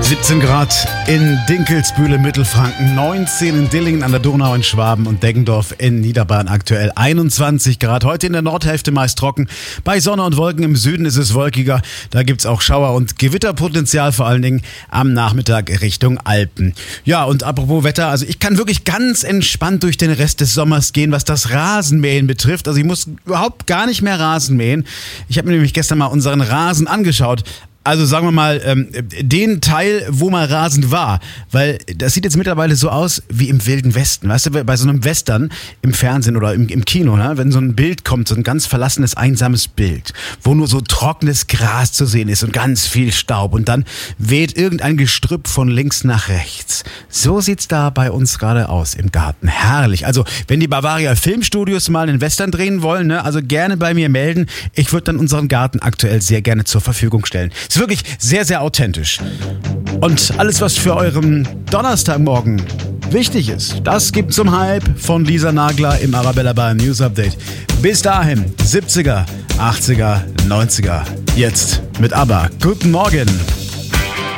17 Grad in Dinkelsbühle, Mittelfranken, 19 in Dillingen an der Donau in Schwaben und Deggendorf in Niederbayern aktuell 21 Grad. Heute in der Nordhälfte meist trocken. Bei Sonne und Wolken im Süden ist es wolkiger. Da gibt's auch Schauer und Gewitterpotenzial, vor allen Dingen am Nachmittag Richtung Alpen. Ja, und apropos Wetter, also ich kann wirklich ganz entspannt durch den Rest des Sommers gehen, was das Rasenmähen betrifft. Also ich muss überhaupt gar nicht mehr Rasen mähen. Ich habe mir nämlich gestern mal unseren Rasen angeschaut. Also sagen wir mal, den Teil, wo mal Rasen war. Weil das sieht jetzt mittlerweile so aus wie im Wilden Westen. Weißt du, bei so einem Western im Fernsehen oder im Kino, ne? Wenn so ein Bild kommt, so ein ganz verlassenes, einsames Bild, wo nur so trockenes Gras zu sehen ist und ganz viel Staub. Und dann weht irgendein Gestrüpp von links nach rechts. So sieht's da bei uns gerade aus im Garten. Herrlich. Also wenn die Bavaria Filmstudios mal einen Western drehen wollen, ne? Also gerne bei mir melden. Ich würde dann unseren Garten aktuell sehr gerne zur Verfügung stellen. Ist wirklich sehr, sehr authentisch. Und alles, was für euren Donnerstagmorgen wichtig ist, das gibt's zum Hype von Lisa Nagler im Arabella Bayern News Update. Bis dahin, 70er, 80er, 90er. Jetzt mit ABBA. Guten Morgen.